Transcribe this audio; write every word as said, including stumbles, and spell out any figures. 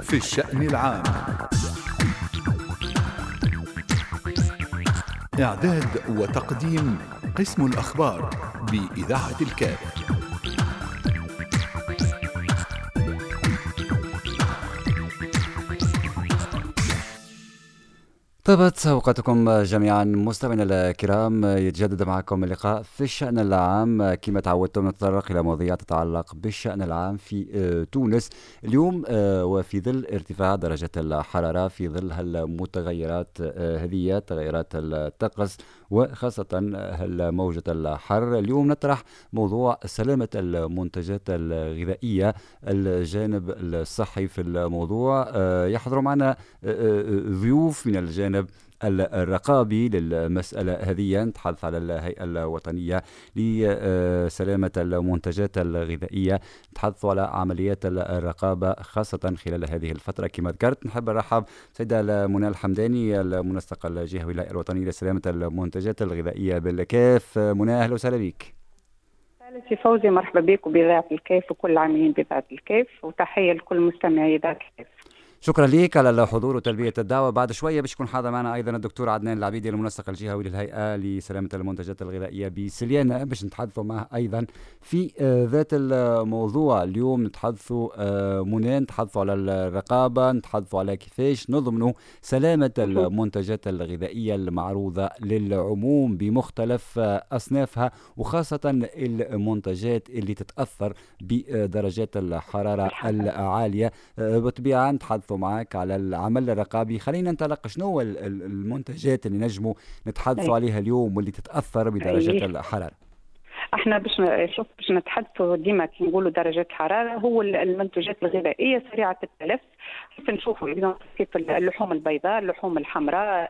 في الشأن العام. إعداد وتقديم قسم الأخبار بإذاعة الكاف. طابت أوقاتكم جميعا مستمعينا الكرام، يتجدد معكم اللقاء في الشأن العام. كما تعودتم نتطرق إلى مواضيع تتعلق بالشأن العام في تونس اليوم، وفي ظل ارتفاع درجة الحرارة، في ظل هالمتغيرات هذه تغيرات الطقس وخاصة موجة الحر. اليوم نطرح موضوع سلامة المنتجات الغذائية، الجانب الصحي في الموضوع. يحضر معنا ضيوف من الجانب الرقابي للمسألة هذه. نتحدث على الهيئة الوطنية لسلامة المنتجات الغذائية، نتحدث على عمليات الرقابة خاصة خلال هذه الفترة. كما ذكرت نحب نرحب سيدة منى الحمداني، المنسق الجهوي للهيئة الوطنية لسلامة المنتجات الغذائية بالكاف. منى أهلا وسهلا بك. سي فوزي، مرحبا بك وبإذاعة الكاف وكل العاملين بإذاعة الكاف، وتحية لكل مستمعي إذاعة الكاف. شكرا لك على الحضور وتلبية الدعوة. بعد شوية باش يكون حاضر معنا أيضا الدكتور عدنان العبيدي، المنسق الجهوي للهيئة لسلامة المنتجات الغذائية بسليانة، باش نتحدثوا معه أيضا في ذات الموضوع. اليوم نتحدثوا منى، نتحدثوا على الرقابة، نتحدثوا على كيفاش نضمنوا سلامة المنتجات الغذائية المعروضة للعموم بمختلف أصنافها، وخاصة المنتجات اللي تتأثر بدرجات الحرارة العالية. بطبيعة نتحدثوا معك على العمل الرقابي. خلينا ننطلق، شنو المنتجات اللي نجموا نتحدثوا عليها اليوم واللي تتأثر بدرجات الحرارة؟ احنا باش نشوف باش نتحدثوا ديما كي نقولوا درجات حراره، هو المنتجات الغذائيه سريعه التلف. كيف نشوفوا كيف اللحوم البيضاء، اللحوم الحمراء،